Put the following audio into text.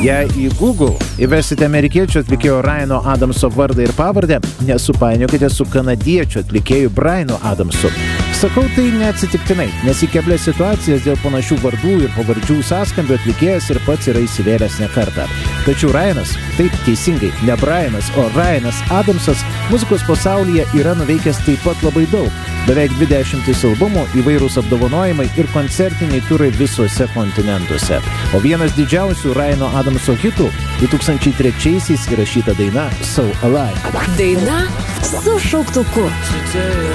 Jei į Google įvesite amerikiečių atlikėjo Ryano Adamso vardą ir pavardę, nesupainiokite su kanadiečių atlikėjų Bryanu Adamsu. Sakau tai neatsitiktinai, nes į keblias situacijas dėl panašių vardų ir pavardžių sąskambių atlikėjas ir pats yra įsivėlęs ne kartą. Tačiau Ryanas, taip teisingai, ne Bryanas, o Ryanas Adamsas muzikos pasaulyje yra nuveikęs taip pat labai daug. Beveik 20 albumų, įvairūs apdovanojimai ir koncertiniai turai visuose kontinentuose. O vienas didžiausių Ryano Adamso hitų 2003-aisiais įrašyta daina So Alive. Daina su šauktuku.